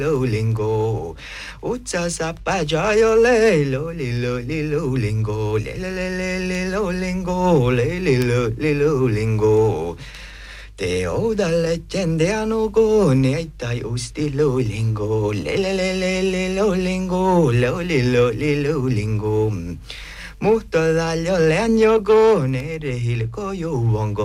lingo. Utsa sapa yo le lo lingo. Le lo lingo. Le lo lingo. Te oda leggende hanno go ne tai usti lo lingo. Le lo lingo. Lo lingo. Mutta daglio le agno go ne re il coio